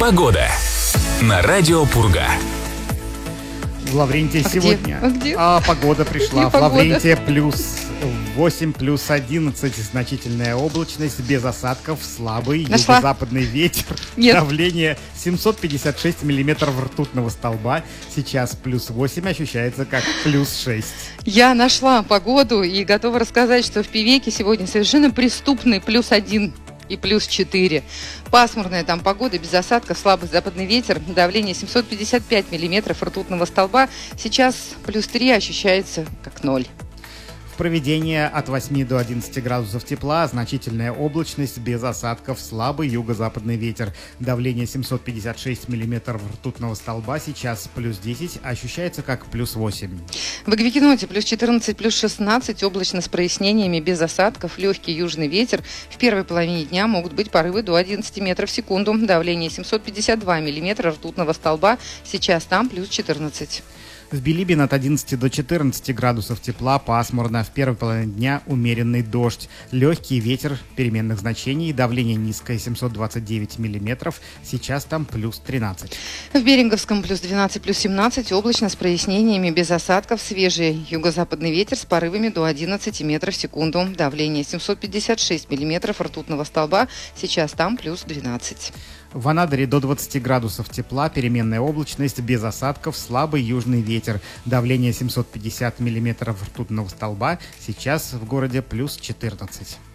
Погода на радио Пурга. В Лаврентии сегодня. Где? Погода пришла. Где В погода? Лаврентии плюс 8, плюс 11. Значительная облачность, без осадков, слабый Нашла. юго-западный ветер. Нет. Давление 756 миллиметров ртутного столба. Сейчас плюс 8, ощущается как плюс 6. Я нашла погоду и готова рассказать, что в Певеке сегодня совершенно преступный плюс 1 и плюс 4. Пасмурная там погода, без осадков, слабый западный ветер, давление 755 миллиметров ртутного столба. Сейчас плюс 3 ощущается как 0. В Провидении от 8 до 11 градусов тепла, значительная облачность, без осадков, слабый юго-западный ветер. Давление 756 миллиметров ртутного столба, сейчас плюс 10, ощущается как плюс 8. В Агвикиноте плюс 14, плюс 16, облачно с прояснениями, без осадков, легкий южный ветер. В первой половине дня могут быть порывы до 11 метров в секунду. Давление 752 миллиметра ртутного столба, сейчас там плюс 14. В Билибино от 11 до 14 градусов тепла, пасмурно. В первой половине дня умеренный дождь. Легкий ветер переменных значений. Давление низкое 729 миллиметров. Сейчас там плюс 13. В Беринговском плюс 12, плюс 17, облачно с прояснениями, без осадков, свежий юго-западный ветер с порывами до 11 метров в секунду. Давление 756 миллиметров ртутного столба, сейчас там плюс 12. В Анадыре до 20 градусов тепла, переменная облачность, без осадков, слабый южный ветер. Давление 750 миллиметров ртутного столба, сейчас в городе плюс 14.